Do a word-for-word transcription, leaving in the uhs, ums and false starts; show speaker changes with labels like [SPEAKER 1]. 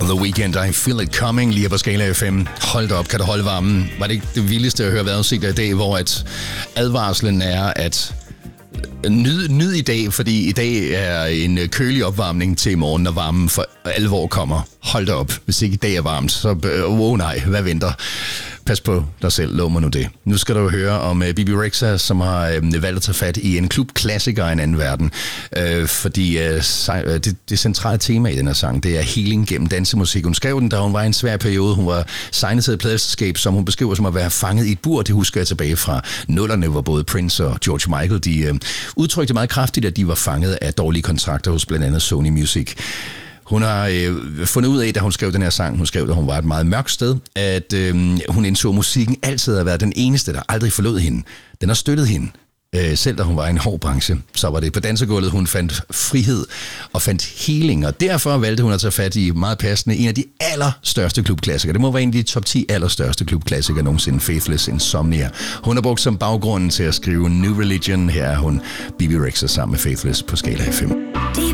[SPEAKER 1] The Weeknd, I Feel It Coming, lige på Skala F M. Hold da op, kan du holde varmen? Var det ikke det vildeste at høre vejrudsigter i dag, hvor at advarslen er, at nyd, nyd i dag, fordi i dag er en kølig opvarmning til i morgen, når varmen for alvor kommer. Hold da op, hvis ikke i dag er varmt, så åh oh, nej, hvad venter? Pas på dig selv, lov mig nu det. Nu skal du høre om uh, Bebe Rexha, som har uh, valgt at tage fat i en klubklassiker i en anden verden. Uh, fordi uh, det, det centrale tema i den her sang, det er healing gennem dansemusik. Hun skrev den, da hun var i en svær periode. Hun var signet til et pladeselskab, som hun beskriver som at være fanget i et bur. Det husker jeg tilbage fra nullerne, hvor både Prince og George Michael, de uh, udtrykte meget kraftigt, at de var fanget af dårlige kontrakter hos blandt andet Sony Music. Hun har øh, fundet ud af, da hun skrev den her sang, hun skrev, at hun var et meget mørkt sted, at øh, hun indså, at musikken altid har været den eneste, der aldrig forlod hende. Den har støttet hende. Øh, selv da hun var i en hård branche, så var det på dansegulvet, hun fandt frihed og fandt healing, og derfor valgte hun at tage fat i meget passende en af de allerstørste klubklassikere. Det må være en af de top ti allerstørste klubklassikere nogensinde, Faithless Insomnia. Hun har brugt som baggrunden til at skrive New Religion. Her er hun Bebe Rexha sammen med Faithless på Skala F M.